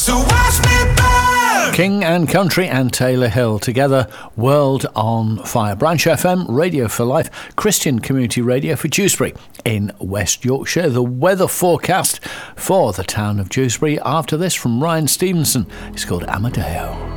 So watch me burn. King and Country and Taylor Hill together, World on Fire. Branch FM, Radio for Life, Christian Community Radio for Dewsbury in West Yorkshire. The weather forecast for the town of Dewsbury after this from Ryan Stevenson. It's called Amadeo.